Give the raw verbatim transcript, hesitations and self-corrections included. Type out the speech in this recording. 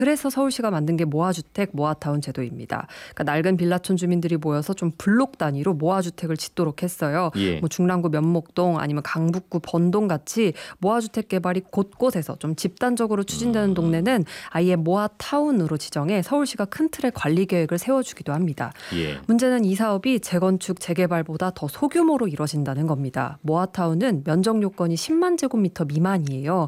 그래서 서울시가 만든 게 모아주택, 모아타운 제도입니다. 그러니까 낡은 빌라촌 주민들이 모여서 좀 블록 단위로 모아주택을 짓도록 했어요. 예. 뭐 중랑구 면목동 아니면 강북구 번동 같이 모아주택 개발이 곳곳에서 좀 집단적으로 추진되는 음. 동네는 아예 모아타운으로 지정해 서울시가 큰 틀의 관리 계획을 세워주기도 합니다. 예. 문제는 이 사업이 재건축, 재개발보다 더 소규모로 이뤄진다는 겁니다. 모아타운은 면적 요건이 십만 제곱미터 미만이에요.